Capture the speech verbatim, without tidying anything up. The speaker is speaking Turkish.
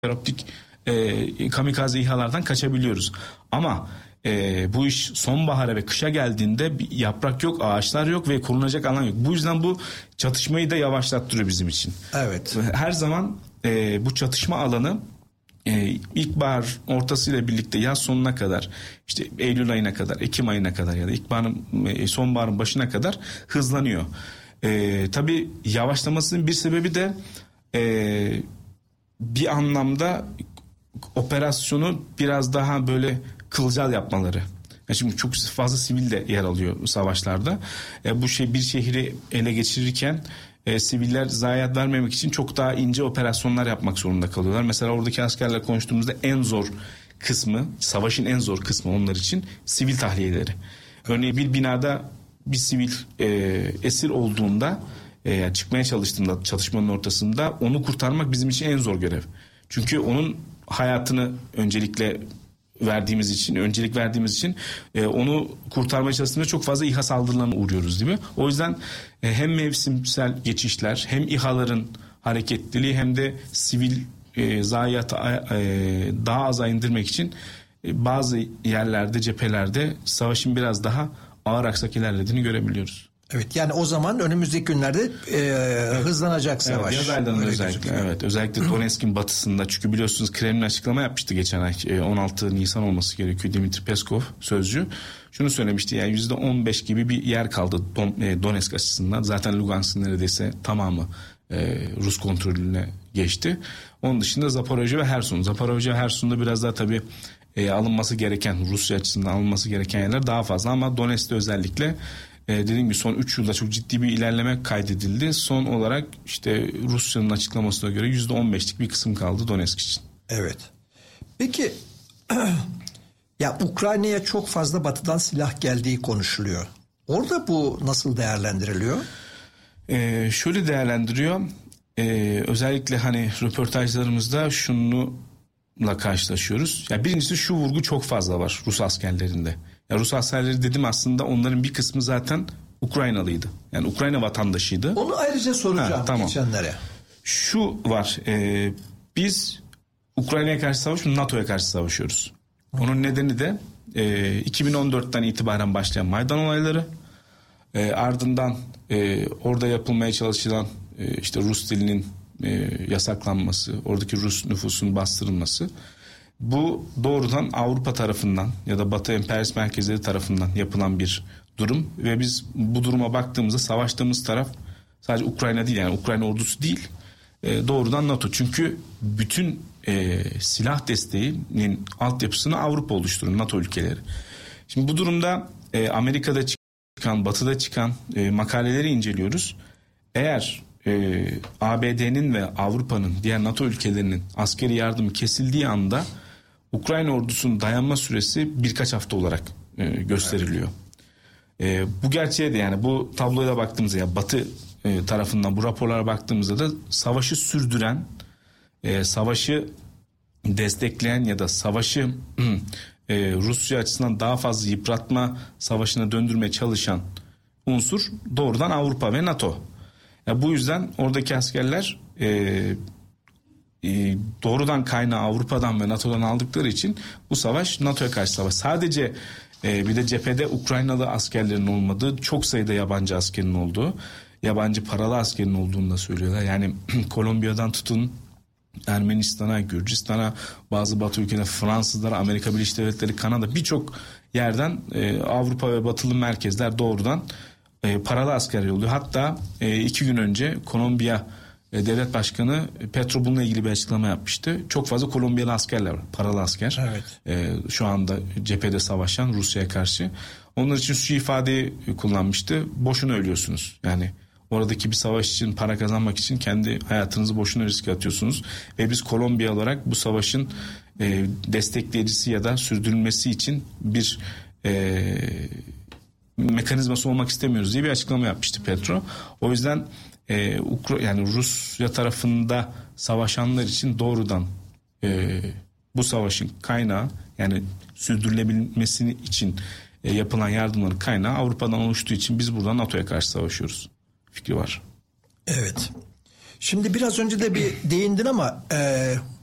optik e, kamikaze İHA'lardan kaçabiliyoruz. Ama e, bu iş sonbahara ve kışa geldiğinde bir yaprak yok, ağaçlar yok ve korunacak alan yok. Bu yüzden bu çatışmayı da yavaşlattırıyor bizim için. Evet. Her zaman e, bu çatışma alanı e, ilkbahar ortasıyla birlikte yaz sonuna kadar, işte Eylül ayına kadar, Ekim ayına kadar ya da ilkbaharın e, sonbaharın başına kadar hızlanıyor. E, tabii yavaşlamasının bir sebebi de e, bir anlamda operasyonu biraz daha böyle kılcal yapmaları. Yani şimdi çok fazla sivil de yer alıyor savaşlarda. E, bu şey bir şehri ele geçirirken e, siviller zayiat vermemek için çok daha ince operasyonlar yapmak zorunda kalıyorlar. Mesela oradaki askerler konuştuğumuzda en zor kısmı, savaşın en zor kısmı onlar için sivil tahliyeleri. Örneğin bir binada bir sivil e, esir olduğunda, e, yani çıkmaya çalıştığında çatışmanın ortasında onu kurtarmak bizim için en zor görev. Çünkü onun hayatını öncelikle verdiğimiz için, öncelik verdiğimiz için e, onu kurtarmaya çalıştığımızda çok fazla İHA saldırılarına uğruyoruz değil mi? O yüzden e, hem mevsimsel geçişler, hem İHA'ların hareketliliği, hem de sivil e, zayiatı e, daha aza indirmek için e, bazı yerlerde, cephelerde savaşın biraz daha ağır aksak ilerlediğini görebiliyoruz. Evet, yani o zaman önümüzdeki günlerde e, evet. hızlanacak savaş. Evet, yaz aylarında özellikle. Gözüküyor. Evet, özellikle Donetsk'in batısında, çünkü biliyorsunuz Kremlin açıklama yapmıştı geçen ay, on altı Nisan olması gerekiyor. Dimitri Peskov sözcü şunu söylemişti, yani yüzde on beş gibi bir yer kaldı Don, e, Donetsk açısından. Zaten Lugansk'ın neredeyse tamamı e, Rus kontrolüne geçti. Onun dışında Zaporojye ve Herson. Zaporojye ve Herson'da biraz daha tabii e, alınması gereken, Rusya açısından alınması gereken yerler daha fazla, ama Donetsk'te özellikle Ee, dediğim gibi son üç yılda çok ciddi bir ilerleme kaydedildi. Son olarak işte Rusya'nın açıklamasına göre yüzde on beşlik bir kısım kaldı Donetsk için. Evet. Peki ya Ukrayna'ya çok fazla batıdan silah geldiği konuşuluyor. Orada bu nasıl değerlendiriliyor? Ee, şöyle değerlendiriyor. Ee, özellikle hani röportajlarımızda şununla karşılaşıyoruz. Ya birincisi şu vurgu çok fazla var Rus askerlerinde. Ya Rus askerleri dedim, aslında onların bir kısmı zaten Ukraynalıydı. Yani Ukrayna vatandaşıydı. Onu ayrıca soracağım ha, tamam. geçenlere. Şu var, e, biz Ukrayna'ya karşı savaşmıyoruz, NATO'ya karşı savaşıyoruz. Hı. Onun nedeni de e, iki bin on dörtten itibaren başlayan Maydan olayları, e, ardından e, orada yapılmaya çalışılan e, işte Rus dilinin e, yasaklanması, oradaki Rus nüfusun bastırılması. Bu doğrudan Avrupa tarafından ya da Batı emperyalist merkezleri tarafından yapılan bir durum ve biz bu duruma baktığımızda savaştığımız taraf sadece Ukrayna değil, yani Ukrayna ordusu değil, e, doğrudan NATO. Çünkü bütün e, silah desteğinin altyapısını Avrupa oluşturur, NATO ülkeleri. Şimdi bu durumda e, Amerika'da çıkan, Batı'da çıkan e, makaleleri inceliyoruz. Eğer e, A B D'nin ve Avrupa'nın, diğer NATO ülkelerinin askeri yardımı kesildiği anda Ukrayna ordusunun dayanma süresi birkaç hafta olarak e, gösteriliyor. E, bu gerçeğe de, yani bu tabloya baktığımızda, ya Batı e, tarafından bu raporlara baktığımızda da savaşı sürdüren, e, savaşı destekleyen ya da savaşı e, Rusya açısından daha fazla yıpratma savaşına döndürmeye çalışan unsur doğrudan Avrupa ve NATO. Ya bu yüzden oradaki askerler e, e, doğrudan kaynağı Avrupa'dan ve NATO'dan aldıkları için bu savaş NATO'ya karşı savaş. Sadece e, bir de cephede Ukraynalı askerlerin olmadığı, çok sayıda yabancı askerin olduğu, yabancı paralı askerin olduğunu da söylüyorlar. Yani Kolombiya'dan tutun Ermenistan'a, Gürcistan'a, bazı Batı ülkelerine, Fransızlara, Amerika Birleşik Devletleri, Kanada, birçok yerden e, Avrupa ve batılı merkezler doğrudan e, paralı asker yolluyor. Hatta e, iki gün önce Kolombiya e, Devlet Başkanı Petro bununla ilgili bir açıklama yapmıştı. Çok fazla Kolombiyalı askerler var, paralı asker. Evet. E, şu anda cephede savaşan Rusya'ya karşı. Onlar için şu ifadeyi kullanmıştı: boşuna ölüyorsunuz. Yani oradaki bir savaş için, para kazanmak için kendi hayatınızı boşuna riske atıyorsunuz. Ve biz Kolombiya olarak bu savaşın e, destekleyicisi ya da sürdürülmesi için bir e, mekanizması olmak istemiyoruz diye bir açıklama yapmıştı Petro. O yüzden e, Ukra- yani Rusya tarafında savaşanlar için doğrudan e, bu savaşın kaynağı, yani sürdürülebilmesi için e, yapılan yardımların kaynağı Avrupa'dan oluştuğu için biz buradan NATO'ya karşı savaşıyoruz fikri var. Evet. Şimdi biraz önce de bir değindin ama e,